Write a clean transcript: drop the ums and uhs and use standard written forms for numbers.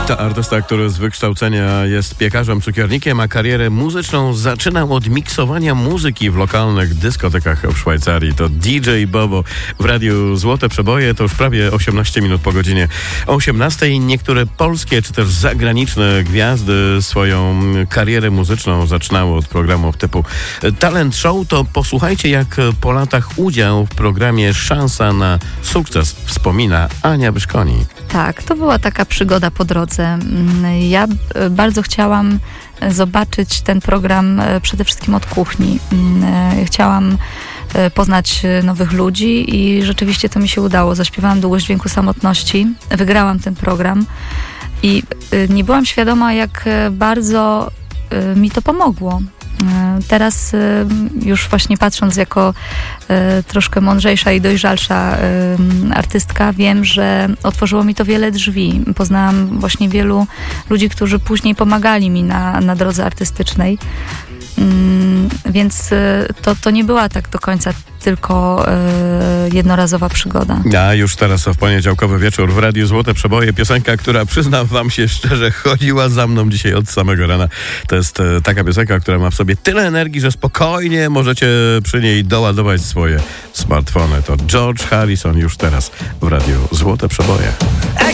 To artysta, który z wykształcenia jest piekarzem, cukiernikiem, a karierę muzyczną zaczynał od miksowania muzyki w lokalnych dyskotekach w Szwajcarii. To DJ Bobo w Radiu Złote Przeboje. To już prawie 18 minut po godzinie 18. Niektóre polskie czy też zagraniczne gwiazdy swoją karierę muzyczną zaczynały od programów typu Talent Show. To posłuchajcie, jak po latach udział w programie Szansa na sukces wspomina Ania Byszkoni. Tak, to była taka przygoda po drodze. Ja bardzo chciałam zobaczyć ten program przede wszystkim od kuchni. Chciałam poznać nowych ludzi i rzeczywiście to mi się udało. Zaśpiewałam Długość Dźwięku Samotności, wygrałam ten program i nie byłam świadoma, jak bardzo mi to pomogło. Teraz już właśnie patrząc jako troszkę mądrzejsza i dojrzalsza artystka, wiem, że otworzyło mi to wiele drzwi. Poznałam właśnie wielu ludzi, którzy później pomagali mi na drodze artystycznej. Więc to nie była tak do końca tylko jednorazowa przygoda. A już teraz w poniedziałkowy wieczór w Radiu Złote Przeboje piosenka, która, przyznam wam się szczerze, chodziła za mną dzisiaj od samego rana. To jest taka piosenka, która ma w sobie tyle energii, że spokojnie możecie przy niej doładować swoje smartfony. To George Harrison już teraz w Radiu Złote Przeboje.